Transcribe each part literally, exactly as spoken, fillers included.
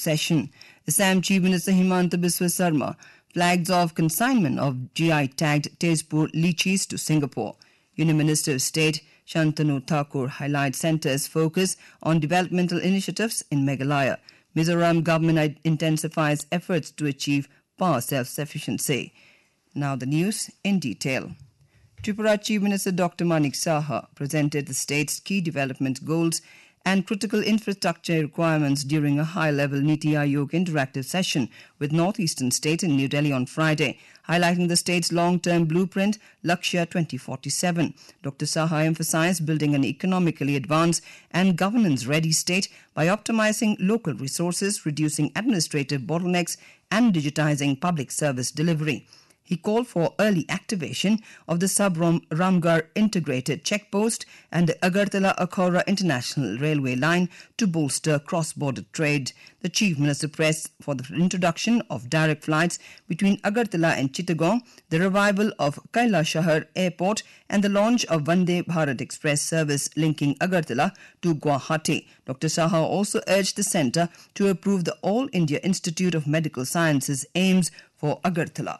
session. Assam Chief Minister Himanta Biswa Sarma flags off consignment of G I-tagged Tezpur lychees to Singapore. Union Minister of State Shantanu Thakur highlights centre's focus on developmental initiatives in Meghalaya. Mizoram government intensifies efforts to achieve power self-sufficiency. Now the news in detail. Tripura Chief Minister Doctor Manik Saha presented the state's key development goals and critical infrastructure requirements during a high-level Niti Aayog interactive session with northeastern states in New Delhi on Friday, highlighting the state's long-term blueprint, Lakshya twenty forty-seven. Doctor Saha emphasized building an economically advanced and governance-ready state by optimizing local resources, reducing administrative bottlenecks, and digitizing public service delivery. He called for early activation of the Sub-Ramgarh integrated checkpost and the Agartala-Akhora International Railway line to bolster cross-border trade. The Chief Minister pressed for the introduction of direct flights between Agartala and Chittagong, the revival of Kailashahar Airport, and the launch of Vande Bharat Express service linking Agartala to Guwahati. Doctor Saha also urged the centre to approve the All India Institute of Medical Sciences aims for Agartala.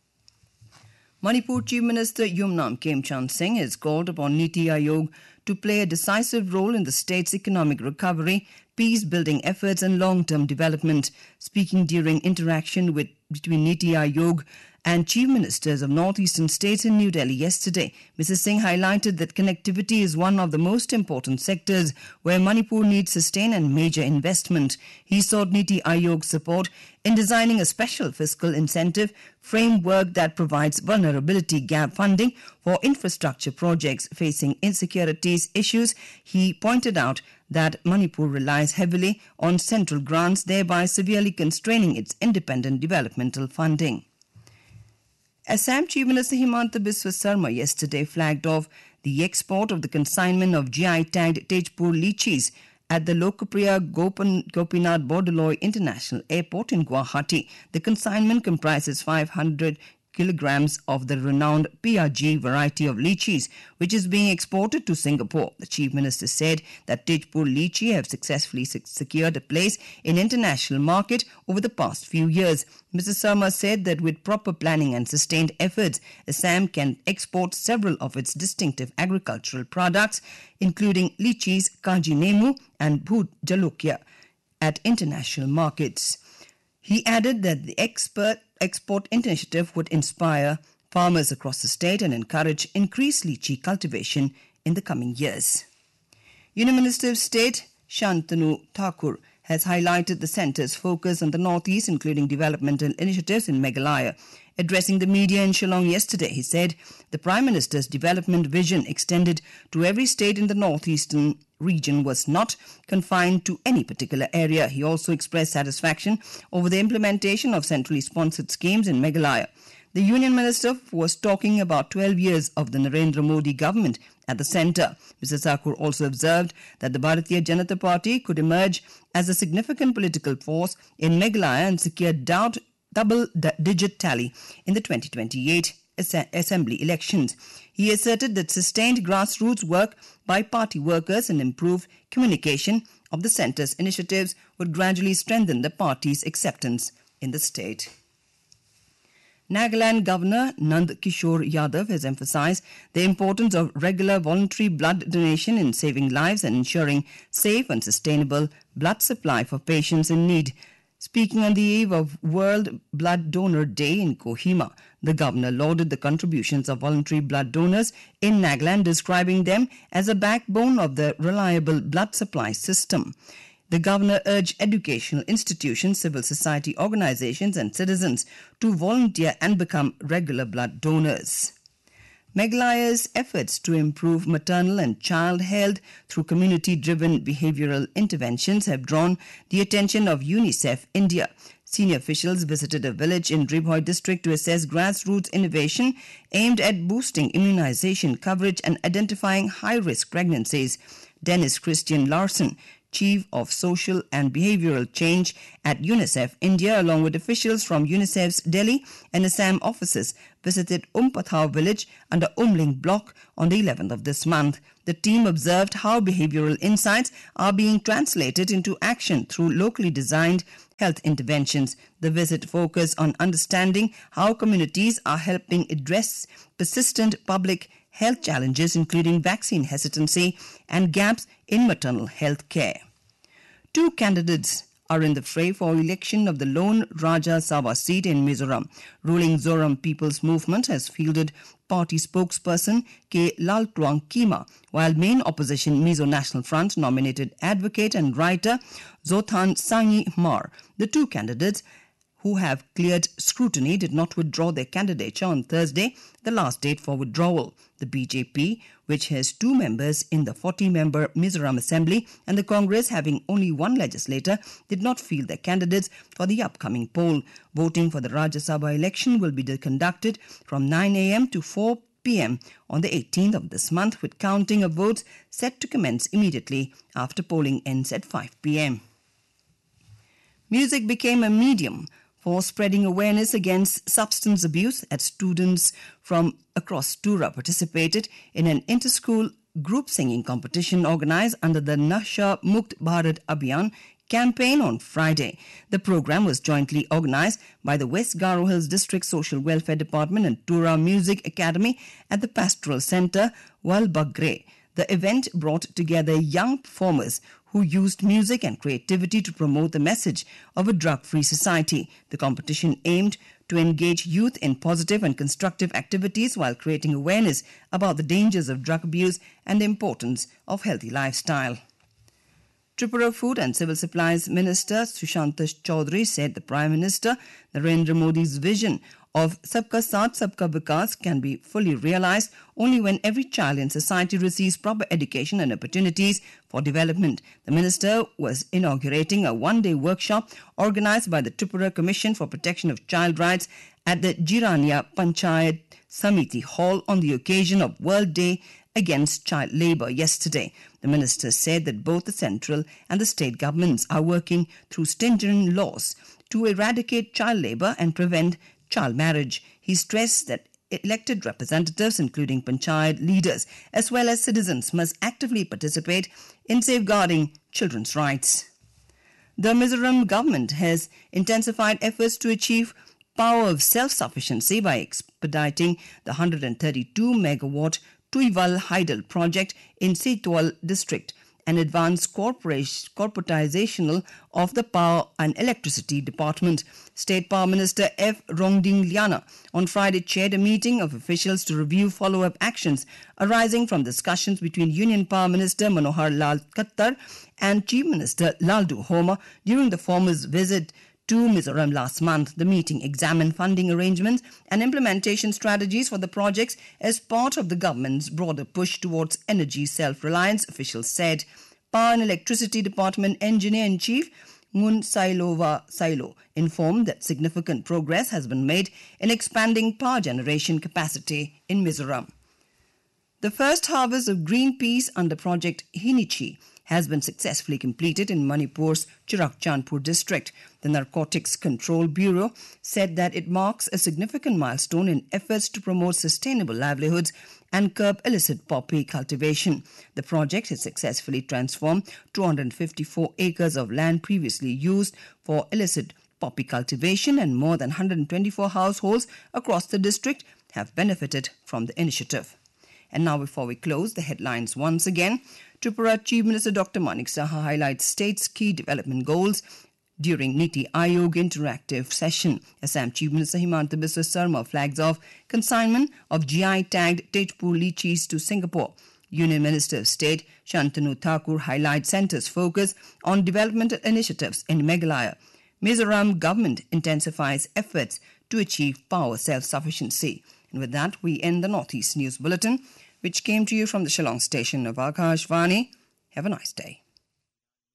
Manipur Chief Minister Yumnam Khemchand Singh has called upon Niti Aayog to play a decisive role in the state's economic recovery, peace-building efforts and long-term development. Speaking during interaction with between Niti Aayog and Chief Ministers of northeastern states in New Delhi yesterday, Missus Singh highlighted that connectivity is one of the most important sectors where Manipur needs sustained and major investment. He sought Niti Aayog's support in designing a special fiscal incentive framework that provides vulnerability gap funding for infrastructure projects facing insecurities issues. He pointed out that Manipur relies heavily on central grants, thereby severely constraining its independent developmental funding. Assam Chief Minister Himanta Biswa Sarma yesterday flagged off the export of the consignment of G I-tagged Tezpur lychees at the Lokapriya Gopan, Gopinath Bordoloi International Airport in Guwahati. The consignment comprises five hundred kilograms of the renowned P R G variety of lychees, which is being exported to Singapore. The Chief Minister said that Tezpur lychee have successfully secured a place in international market over the past few years. Mister Sarma said that with proper planning and sustained efforts, Assam can export several of its distinctive agricultural products, including lychees, kaji nemu and bhoot jalokia, at international markets. He added that the expert export initiative would inspire farmers across the state and encourage increased lychee cultivation in the coming years. Union Minister of State Shantanu Thakur has highlighted the centre's focus on the northeast, including developmental initiatives in Meghalaya. Addressing the media in Shillong yesterday, he said the Prime Minister's development vision extended to every state in the northeastern region was not confined to any particular area. He also expressed satisfaction over the implementation of centrally sponsored schemes in Meghalaya. The Union Minister was talking about twelve years of the Narendra Modi government at the centre. Mister Thakur also observed that the Bharatiya Janata Party could emerge as a significant political force in Meghalaya and secure doubt double-digit tally in the twenty twenty-eight Assembly elections. He asserted that sustained grassroots work by party workers and improved communication of the centre's initiatives would gradually strengthen the party's acceptance in the state. Nagaland Governor Nand Kishore Yadav has emphasized the importance of regular voluntary blood donation in saving lives and ensuring safe and sustainable blood supply for patients in need. Speaking on the eve of World Blood Donor Day in Kohima, the governor lauded the contributions of voluntary blood donors in Nagaland, describing them as a backbone of the reliable blood supply system. The governor urged educational institutions, civil society organizations and citizens to volunteer and become regular blood donors. Meghalaya's efforts to improve maternal and child health through community-driven behavioral interventions have drawn the attention of UNICEF India. Senior officials visited a village in Dribhoi district to assess grassroots innovation aimed at boosting immunization coverage and identifying high-risk pregnancies. Dennis Christian Larson, Chief of Social and Behavioral Change at UNICEF India, along with officials from UNICEF's Delhi and Assam offices, visited Umpathao village under Umling block on the eleventh of this month. The team observed how behavioral insights are being translated into action through locally designed health interventions. The visit focused on understanding how communities are helping address persistent public health challenges, including vaccine hesitancy and gaps in maternal health care. Two candidates are in the fray for election of the lone Rajya Sabha seat in Mizoram. Ruling Zoram People's Movement has fielded party spokesperson K. Laltwang Kima, while main opposition Mizo National Front nominated advocate and writer Zothan Sangi Mar. The two candidates who have cleared scrutiny did not withdraw their candidature on Thursday, the last date for withdrawal. The B J P, which has two members in the forty-member Mizoram Assembly, and the Congress, having only one legislator, did not field their candidates for the upcoming poll. Voting for the Rajya Sabha election will be conducted from nine a.m. to four p.m. on the eighteenth of this month, with counting of votes set to commence immediately after polling ends at five p.m. Music became a medium for spreading awareness against substance abuse as students from across Tura participated in an inter-school group singing competition organized under the Nasha Mukt Bharat Abhiyan campaign on Friday. The program was jointly organized by the West Garo Hills District Social Welfare Department and Tura Music Academy at the Pastoral Center, Walbagre. The event brought together young performers who used music and creativity to promote the message of a drug-free society. The competition aimed to engage youth in positive and constructive activities while creating awareness about the dangers of drug abuse and the importance of healthy lifestyle. Tripura Food and Civil Supplies Minister Sushant Chaudhary said the Prime Minister Narendra Modi's vision of Sabka Saath Sabka Vikas can be fully realized only when every child in society receives proper education and opportunities for development. The minister was inaugurating a one-day workshop organized by the Tripura Commission for Protection of Child Rights at the Jirania Panchayat Samiti Hall on the occasion of World Day Against Child Labour yesterday. The minister said that both the central and the state governments are working through stringent laws to eradicate child labour and prevent child marriage. He stressed that elected representatives, including panchayat leaders as well as citizens, must actively participate in safeguarding children's rights. The Mizoram government has intensified efforts to achieve power of self-sufficiency by expediting the one hundred thirty-two megawatt Tuival Hydel project in Sitwal district, an advanced corporatization of the Power and Electricity Department. State Power Minister F. Rongding Liana on Friday chaired a meeting of officials to review follow-up actions arising from discussions between Union Power Minister Manohar Lal Khattar and Chief Minister Laldu Homa during the former's visit to Mizoram last month. The meeting examined funding arrangements and implementation strategies for the projects as part of the government's broader push towards energy self-reliance, officials said. Power and Electricity Department Engineer-in-Chief Ngun Sailova Sailo informed that significant progress has been made in expanding power generation capacity in Mizoram. The first harvest of green peas under Project Hinichi has been successfully completed in Manipur's Chirachandpur district. The Narcotics Control Bureau said that it marks a significant milestone in efforts to promote sustainable livelihoods and curb illicit poppy cultivation. The project has successfully transformed two hundred fifty-four acres of land previously used for illicit poppy cultivation, and more than one hundred twenty-four households across the district have benefited from the initiative. And now, before we close, the headlines once again. Tripura Chief Minister Doctor Manik Saha highlights state's key development goals during Niti Aayog interactive session. Assam Chief Minister Himanta Biswa Sarma flags off consignment of G I-tagged Tejpur lychees to Singapore. Union Minister of State Shantanu Thakur highlights centre's focus on developmental initiatives in Meghalaya. Mizoram government intensifies efforts to achieve power self-sufficiency. And with that, we end the Northeast News Bulletin, which came to you from the Shillong station of Akashvani. Have a nice day.